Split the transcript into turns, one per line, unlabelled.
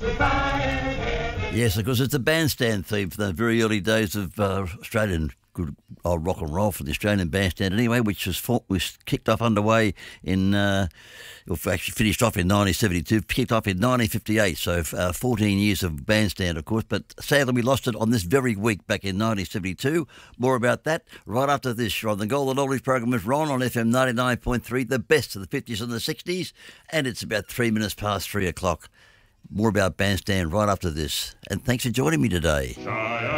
Yes, of course, it's the bandstand theme from the very early days of Australian good old rock and roll from the Australian bandstand anyway, which was kicked off underway in, actually finished off in 1972, kicked off in 1958, so 14 years of bandstand, of course, but sadly we lost it on this very week back in 1972. More about that right after this. You're on the Golden Oldies program with Ron on FM 99.3, the best of the 50s and the 60s, and it's about 3 minutes past 3 o'clock. More about bandstand right after this. And thanks for joining me today.